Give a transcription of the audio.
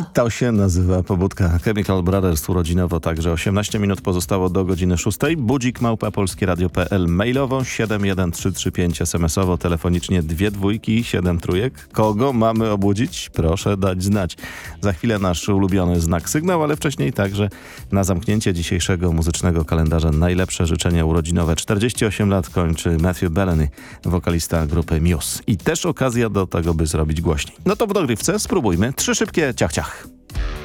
To się nazywa pobudka. Chemical Brothers urodzinowo, także 18 minut pozostało do godziny 6. Budzik małpa polskieradio.pl, mailowo 71335, SMS-owo, telefonicznie 2 dwójki i 7 trójek. Kogo mamy obudzić? Proszę dać znać. Za chwilę nasz ulubiony znak sygnał, ale wcześniej także na zamknięcie dzisiejszego muzycznego kalendarza najlepsze życzenia urodzinowe. 48 lat kończy Matthew Bellamy, wokalista grupy Muse. I też okazja do tego, by zrobić głośniej. No to w dogrywce spróbujmy 3 szybkie ciach-ciach.